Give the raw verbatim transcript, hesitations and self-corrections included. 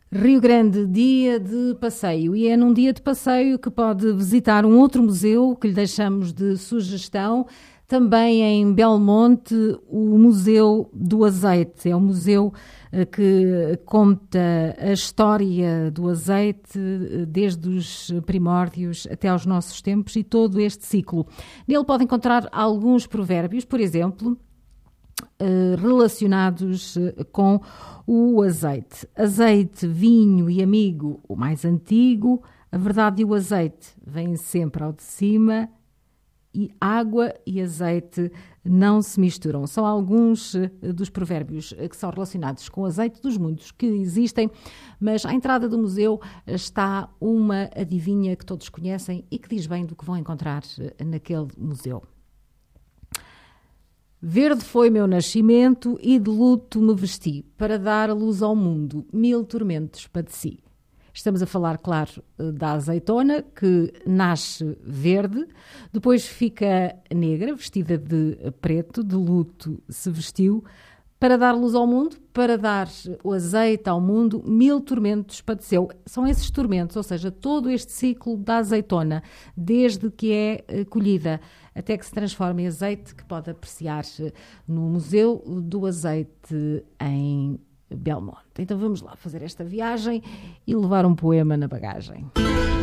Rio Grande, dia de passeio. E é num dia de passeio que pode visitar um outro museu que lhe deixamos de sugestão. Também em Belmonte, o Museu do Azeite. É um museu que conta a história do azeite desde os primórdios até aos nossos tempos e todo este ciclo. Nele pode encontrar alguns provérbios, por exemplo, relacionados com o azeite. Azeite, vinho e amigo, o mais antigo. A verdade e o azeite vêm sempre ao de cima. E água e azeite não se misturam. São alguns dos provérbios que são relacionados com o azeite, dos muitos que existem, mas à entrada do museu está uma adivinha que todos conhecem e que diz bem do que vão encontrar naquele museu. Verde foi meu nascimento e de luto me vesti, para dar a luz ao mundo, mil tormentos padeci. Estamos a falar, claro, da azeitona, que nasce verde, depois fica negra, vestida de preto, de luto se vestiu, para dar luz ao mundo, para dar o azeite ao mundo, mil tormentos padeceu. São esses tormentos, ou seja, todo este ciclo da azeitona, desde que é colhida até que se transforma em azeite, que pode apreciar-se no Museu do Azeite em Belmonte. Então vamos lá fazer esta viagem e levar um poema na bagagem.